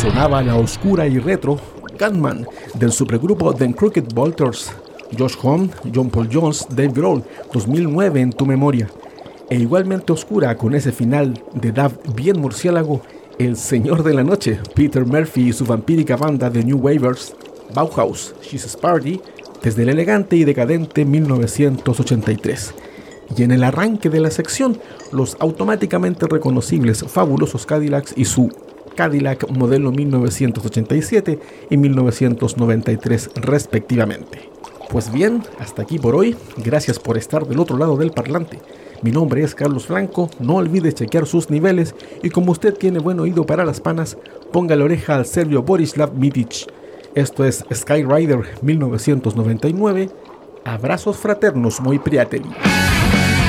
sonaba la oscura y retro Gunman del supergrupo The Crooked Vultures, Josh Homme, John Paul Jones, Dave Grohl, 2009 en tu memoria. E igualmente oscura con ese final de dub bien murciélago, el señor de la noche, Peter Murphy y su vampírica banda de New Wavers, Bauhaus, She's Party, desde el elegante y decadente 1983. Y en el arranque de la sección, los automáticamente reconocibles fabulosos Cadillacs y su Cadillac modelo 1987 y 1993 respectivamente. Pues bien, hasta aquí por hoy. Gracias por estar del otro lado del parlante. Mi nombre es Carlos Franco. No olvide chequear sus niveles y como usted tiene buen oído para las panas, ponga la oreja al serbio Borislav Mitic. Esto es Skyrider 1999. Abrazos fraternos, moi prijatelji.